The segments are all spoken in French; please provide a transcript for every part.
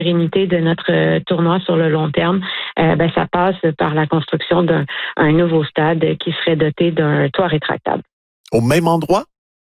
pérennité de notre tournoi sur le long terme, ça passe par la construction d'un nouveau stade qui serait doté d'un toit rétractable. Au même endroit?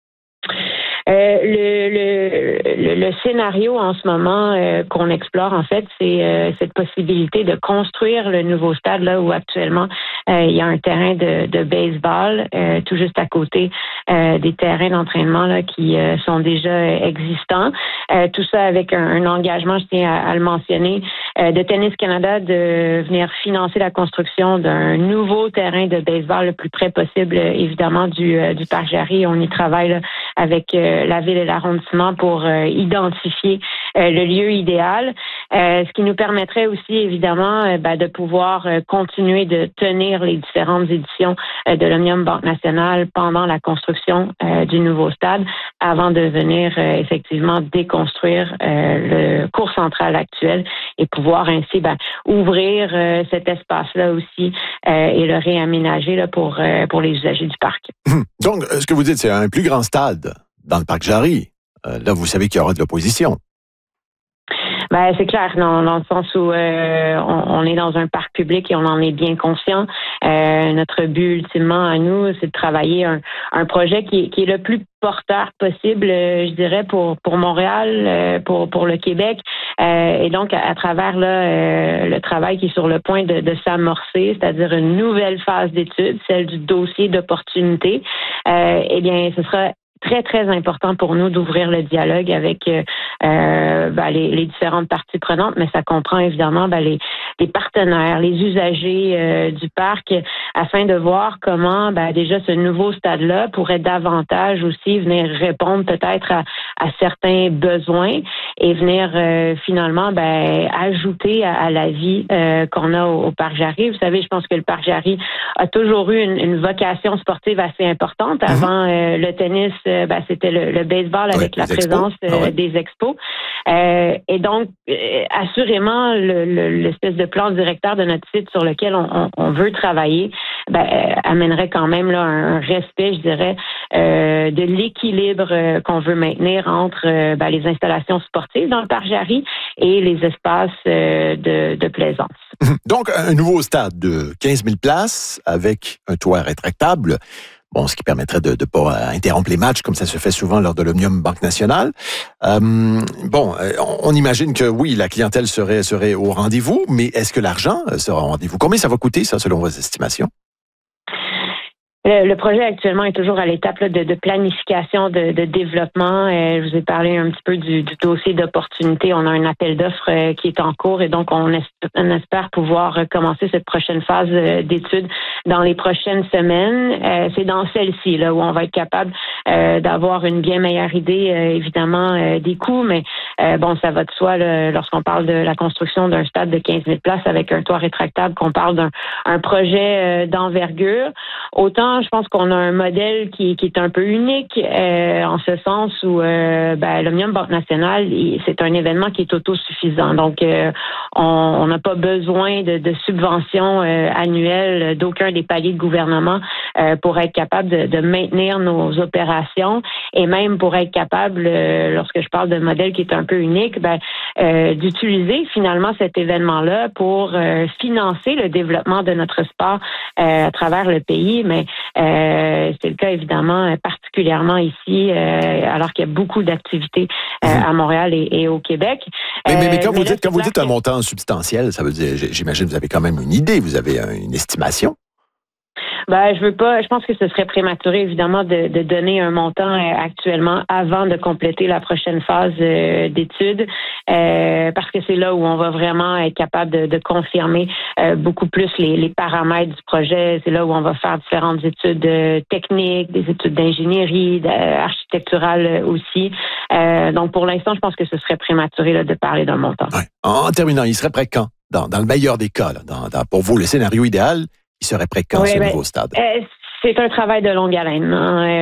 Le scénario en ce moment qu'on explore, en fait, c'est cette possibilité de construire le nouveau stade là où actuellement il y a un terrain de baseball tout juste à côté des terrains d'entraînement là, qui sont déjà existants. Tout ça avec un engagement, je tiens à le mentionner, de Tennis Canada de venir financer la construction d'un nouveau terrain de baseball le plus près possible, évidemment, du Parc Jarry. On y travaille là, avec la ville et l'arrondissement pour identifier le lieu idéal, ce qui nous permettrait aussi évidemment de pouvoir continuer de tenir les différentes éditions de l'Omnium Banque Nationale pendant la construction du nouveau stade avant de venir effectivement déconstruire le cours central actuel et pouvoir ainsi ouvrir cet espace-là aussi et le réaménager là, pour les usagers du parc. Donc, ce que vous dites, c'est un plus grand stade dans le Parc Jarry. Là, vous savez qu'il y aura de l'opposition. C'est clair, dans le sens où on est dans un parc public et on en est bien conscient. Notre but ultimement à nous, c'est de travailler un projet qui est le plus porteur possible, je dirais, pour Montréal, pour le Québec. Et donc, à travers là, le travail qui est sur le point de s'amorcer, c'est-à-dire une nouvelle phase d'étude, celle du dossier d'opportunité, ce sera très, très important pour nous d'ouvrir le dialogue avec les différentes parties prenantes, mais ça comprend évidemment les partenaires, les usagers du parc, afin de voir comment déjà ce nouveau stade-là pourrait davantage aussi venir répondre peut-être à certains besoins et venir finalement ajouter à la vie qu'on a au Parc Jarry. Vous savez, je pense que le Parc Jarry a toujours eu une vocation sportive assez importante. Avant le tennis, c'était le baseball avec la présence des expos. Et donc, assurément, l'espèce de plan directeur de notre site sur lequel on veut travailler amènerait quand même là, un respect, je dirais, de l'équilibre qu'on veut maintenir entre les installations sportives dans le Parc Jarry et les espaces de plaisance. Donc, un nouveau stade de 15 000 places avec un toit rétractable. Bon, ce qui permettrait de ne pas interrompre les matchs comme ça se fait souvent lors de l'Omnium Banque Nationale. On imagine que oui, la clientèle serait au rendez-vous, mais est-ce que l'argent sera au rendez-vous? Combien ça va coûter, ça, selon vos estimations? Le projet actuellement est toujours à l'étape là, de planification, de développement. Je vous ai parlé un petit peu du dossier d'opportunité. On a un appel d'offres qui est en cours et donc on espère pouvoir commencer cette prochaine phase d'études dans les prochaines semaines. C'est dans celle-ci là où on va être capable d'avoir une bien meilleure idée, évidemment, des coûts, mais ça va de soi là, lorsqu'on parle de la construction d'un stade de 15 000 places avec un toit rétractable, qu'on parle d'un projet d'envergure. Autant je pense qu'on a un modèle qui est un peu unique en ce sens où l'Omnium Banque Nationale, c'est un événement qui est autosuffisant. Donc, on n'a pas besoin de subventions annuelles d'aucun des paliers de gouvernement pour être capable de maintenir nos opérations et même pour être capable, lorsque je parle de modèle qui est un peu unique, d'utiliser finalement cet événement-là pour financer le développement de notre sport à travers le pays. Mais c'est le cas évidemment particulièrement ici, alors qu'il y a beaucoup d'activités à Montréal et au Québec. Mais quand vous dites un montant substantiel, ça veut dire, j'imagine, vous avez quand même une idée, vous avez une estimation. Je pense que ce serait prématuré, évidemment, de donner un montant actuellement avant de compléter la prochaine phase d'études, parce que c'est là où on va vraiment être capable de confirmer beaucoup plus les paramètres du projet. C'est là où on va faire différentes études techniques, des études d'ingénierie, architecturales aussi. Donc, pour l'instant, je pense que ce serait prématuré là, de parler d'un montant. Ouais. En terminant, il serait prêt quand? Dans le meilleur des cas, là, pour vous, le scénario idéal, il serait prêt quand, ce nouveau stade? C'est un travail de longue haleine.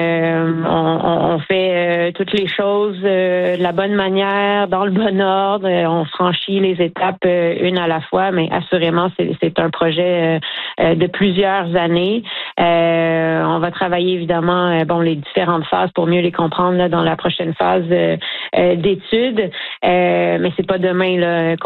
On fait toutes les choses de la bonne manière, dans le bon ordre. On franchit les étapes une à la fois, mais assurément, c'est un projet de plusieurs années. On va travailler évidemment les différentes phases pour mieux les comprendre là, dans la prochaine phase d'études. Mais c'est pas demain là,